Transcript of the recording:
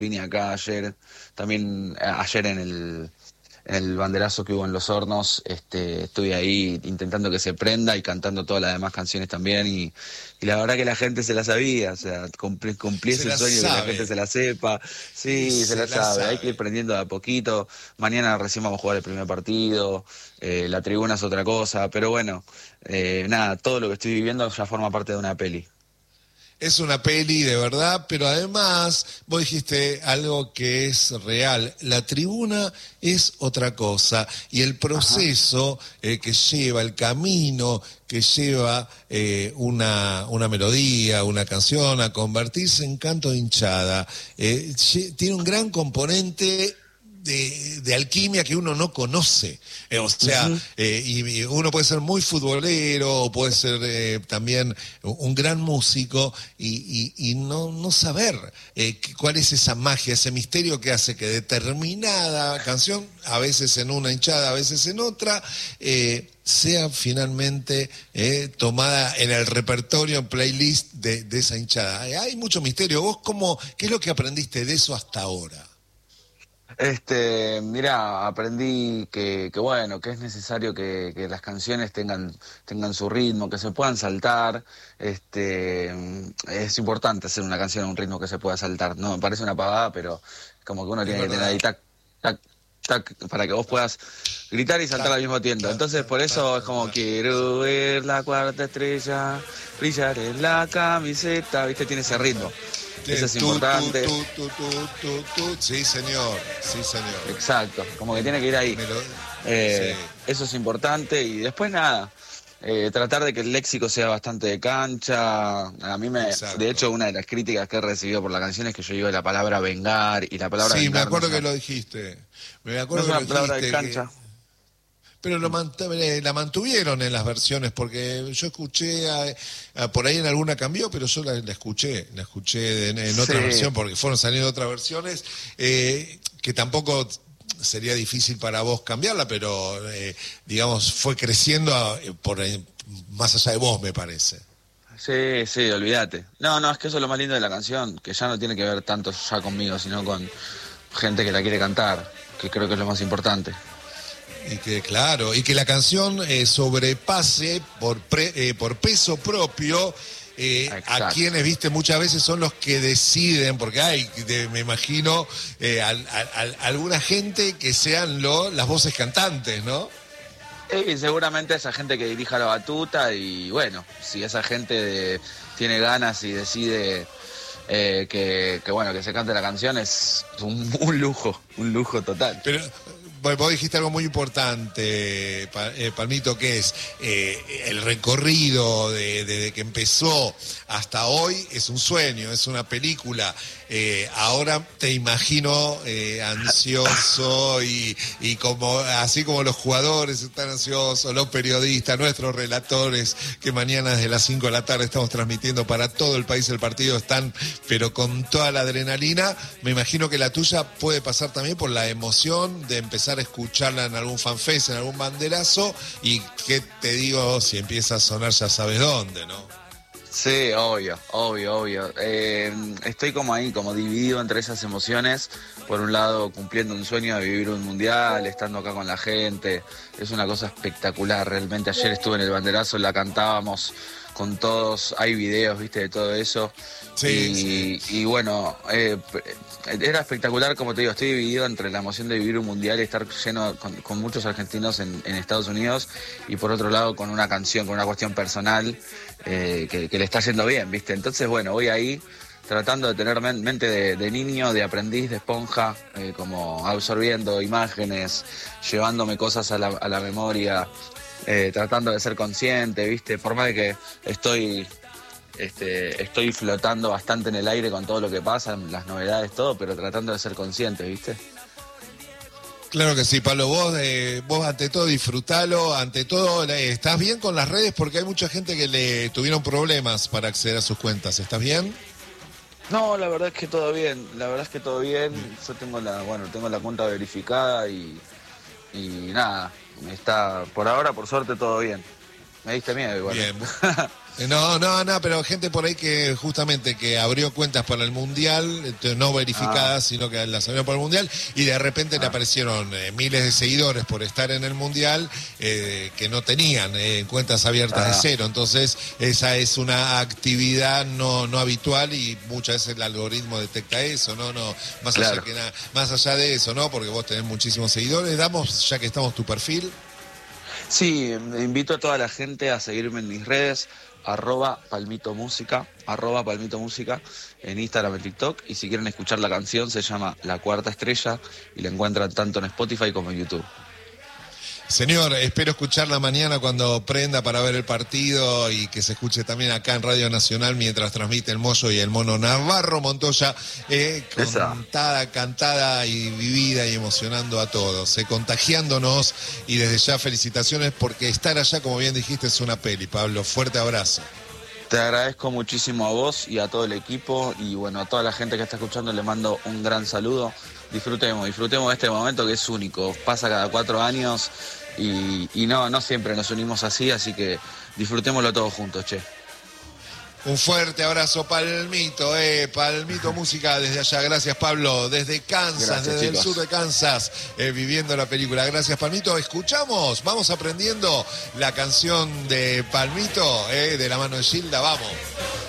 vine acá ayer, también ayer en el banderazo que hubo en Los Hornos, estuve ahí intentando que se prenda y cantando todas las demás canciones también, y la verdad que la gente se la sabía, o sea, cumplí Se ese la sueño que la gente sabe, se la sepa, sí, se se la la sabe, hay que ir sabe. prendiendo de a poquito, mañana recién vamos a jugar el primer partido, la tribuna es otra cosa, pero bueno, nada, todo lo que estoy viviendo ya forma parte de una peli. Es una peli de verdad, pero además vos dijiste algo que es real. La tribuna es otra cosa y el Ajá. proceso que lleva, el camino que lleva una melodía, una canción a convertirse en canto de hinchada, tiene un gran componente de alquimia que uno no conoce. O sea, Ujú. y uno puede ser muy futbolero, o puede ser también un gran músico, y no saber cuál es esa magia, ese misterio que hace que determinada canción, a veces en una hinchada, a veces en otra, sea finalmente tomada en el repertorio, en playlist de esa hinchada. Hay mucho misterio. ¿Vos qué es lo que aprendiste de eso hasta ahora? Mira, aprendí que bueno, que es necesario que las canciones tengan su ritmo, que se puedan saltar. Es importante hacer una canción a un ritmo que se pueda saltar. No, me parece una pavada, pero como que uno Es tiene que tener ahí verdad. tac, tac, tac, para que vos Tac, puedas gritar y saltar tac, al mismo tiempo. tac, Entonces, tac, por tac, eso es tac, como tac. quiero ver la cuarta estrella, brillar en la camiseta, ¿viste? Tiene ese ritmo. Eso es Tú, tú, importante. tú, tú, tú, tú, tú. Sí, señor. Sí, señor. Exacto, como que tiene que ir ahí. Me lo... Eh, Sí, Eso es importante y después nada, tratar de que el léxico sea bastante de cancha. De exacto. hecho, una de las críticas que he recibido por la canción es que yo digo la palabra vengar y la palabra Sí, me vengar acuerdo que lo dijiste. Me no acuerdo es que lo una palabra de dijiste. cancha. Pero la mantuvieron en las versiones, porque yo escuché, por ahí en alguna cambió, pero yo la escuché en otra Sí, versión, porque fueron saliendo otras versiones, que tampoco sería difícil para vos cambiarla, pero digamos, fue creciendo más allá de vos, me parece. sí, sí, olvídate. No, no, es que eso es lo más lindo de la canción, que ya no tiene que ver tanto ya conmigo, sino con gente que la quiere cantar, que creo que es lo más importante. Y que, claro, y que la canción sobrepase por peso propio a Exacto. quienes, viste, muchas veces son los que deciden, porque hay, me imagino, alguna gente que sean las voces cantantes, ¿no? Y seguramente esa gente que dirija la batuta y bueno, si esa gente tiene ganas y decide bueno, que se cante la canción es un lujo total. Pero vos dijiste algo muy importante, Palmito, que es el recorrido desde que empezó hasta hoy es un sueño, es una película. Ahora te imagino ansioso y como así como los jugadores están ansiosos, los periodistas, nuestros relatores, que mañana desde las 5 de la tarde estamos transmitiendo para todo el país el partido, están pero con toda la adrenalina. Me imagino que la tuya puede pasar también por la emoción de empezar a escucharla en algún fanfest, en algún banderazo, y qué te digo, si empieza a sonar ya sabes dónde, ¿no? Sí, obvio, obvio, obvio. Estoy como ahí, como dividido entre esas emociones. Por un lado, cumpliendo un sueño de vivir un mundial, estando acá con la gente. Es una cosa espectacular, realmente. Ayer estuve en el banderazo, la cantábamos con todos, hay videos, viste, de todo eso. Sí, sí. Y bueno, era espectacular, como te digo, estoy dividido entre la emoción de vivir un mundial y estar lleno con muchos argentinos en Estados Unidos, y por otro lado con una canción, con una cuestión personal que le está yendo bien, ¿viste? Entonces, bueno, voy ahí tratando de tener mente de niño, de aprendiz, de esponja, como absorbiendo imágenes, llevándome cosas a la memoria, tratando de ser consciente, ¿viste? Por más de que estoy flotando bastante en el aire con todo lo que pasa, las novedades, todo, pero tratando de ser consciente, ¿viste? Claro que sí, Pablo, vos ante todo disfrutalo, ante todo, ¿estás bien con las redes? Porque hay mucha gente que le tuvieron problemas para acceder a sus cuentas, ¿estás bien? No, la verdad es que todo bien, la verdad es que todo bien. Yo tengo la cuenta verificada y nada, está por ahora, por suerte, todo bien. Me diste miedo igual. Bien. No, pero gente por ahí que justamente que abrió cuentas para el Mundial, no verificadas, sino que las abrió para el Mundial, y de repente le aparecieron miles de seguidores por estar en el Mundial que no tenían cuentas abiertas de cero. Entonces, esa es una actividad no habitual y muchas veces el algoritmo detecta eso, ¿no? Más allá más allá de eso, ¿no? Porque vos tenés muchísimos seguidores. Damos, ya que estamos, tu perfil. Sí, invito a toda la gente a seguirme en mis redes, @palmitomúsica, @palmitomúsica, en Instagram, en TikTok, y si quieren escuchar la canción se llama La Cuarta Estrella y la encuentran tanto en Spotify como en YouTube. Señor, espero escucharla mañana cuando prenda para ver el partido y que se escuche también acá en Radio Nacional mientras transmite el Moyo y el Mono Navarro Montoya, cantada y vivida y emocionando a todos, contagiándonos, y desde ya felicitaciones porque estar allá, como bien dijiste, es una peli, Pablo. Fuerte abrazo. Te agradezco muchísimo a vos y a todo el equipo, y bueno, a toda la gente que está escuchando le mando un gran saludo. Disfrutemos de este momento que es único, pasa cada 4 años y no siempre nos unimos así que disfrutémoslo todos juntos, che. Un fuerte abrazo, Palmito, Palmito Música desde allá. Gracias, Pablo, desde Kansas, Gracias, desde chicos. el sur de Kansas, viviendo la película. Gracias, Palmito. Vamos aprendiendo la canción de Palmito, de la mano de Gilda, vamos.